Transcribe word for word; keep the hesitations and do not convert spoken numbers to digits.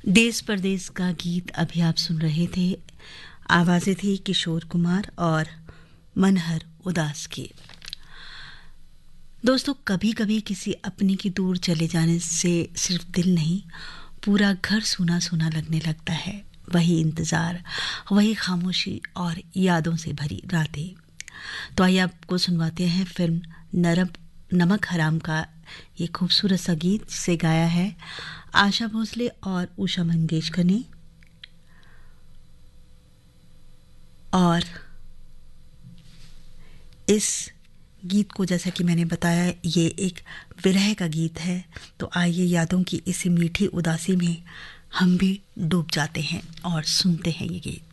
देश परदेश का गीत अभी आप सुन रहे थे। आवाजें थी किशोर कुमार और मनहर उदास की। दोस्तों, कभी कभी किसी अपने की दूर चले जाने से सिर्फ दिल नहीं, पूरा घर सूना सूना लगने लगता है। वही इंतजार, वही खामोशी और यादों से भरी रातें। तो आइए आपको सुनवाते हैं फिल्म नरम नमक हराम का ये खूबसूरत सा गीत, जिसे गाया है आशा भोसले और उषा मंगेशकर ने। और इस गीत को, जैसा कि मैंने बताया, ये एक विरह का गीत है। तो आइए यादों की इसी मीठी उदासी में हम भी डूब जाते हैं और सुनते हैं ये गीत।